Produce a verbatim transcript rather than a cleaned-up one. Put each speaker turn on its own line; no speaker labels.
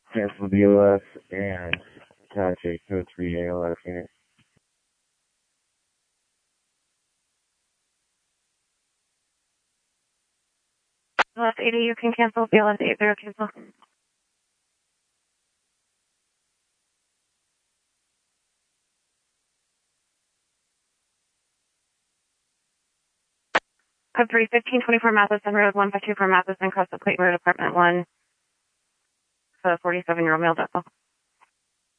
Cancel B L S and contact code three A L F unit.
B L S eighty, you can cancel. B L S eighty, cancel. Code three, fifteen twenty-four Matheson Road, one five two four Matheson, cross the plate road, apartment one. So forty-seven year old male, that's all.